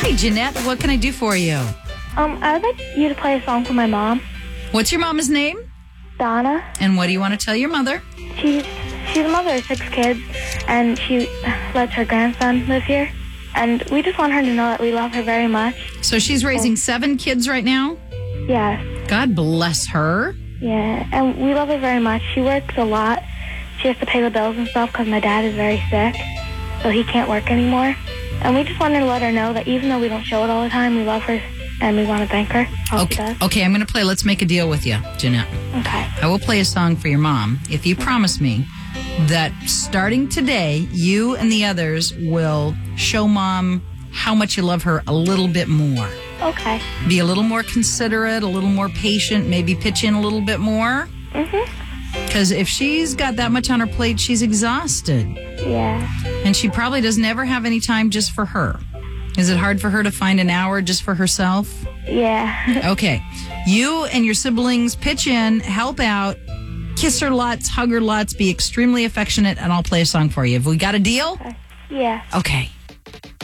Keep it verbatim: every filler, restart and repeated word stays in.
Hi, Jeanette. What can I do for you? Um, I would like you to play a song for my mom, What's your mama's name? Donna. And what do you want to tell your mother? She's she's a mother of six kids, and she lets her grandson live here. And we just want her to know that we love her very much. So she's raising seven kids right now? Yes. God bless her. Yeah, and we love her very much. She works a lot. She has to pay the bills and stuff because my dad is very sick, so he can't work anymore. And we just wanted to let her know that even though we don't show it all the time, we love her, and we want to thank her. All she Okay, does. okay, I'm going to play Let's Make a Deal with You, Jeanette. Okay. I will play a song for your mom if you promise me that starting today, you and the others will show mom how much you love her a little bit more. Okay. Be a little more considerate, a little more patient, maybe pitch in a little bit more. Mm-hmm. Because if she's got that much on her plate, she's exhausted. Yeah. And she probably doesn't ever have any time just for her. Is it hard for her to find an hour just for herself? Yeah. Okay. You and your siblings pitch in, help out, kiss her lots, hug her lots, be extremely affectionate, and I'll play a song for you. Have we got a deal? Yeah. Okay.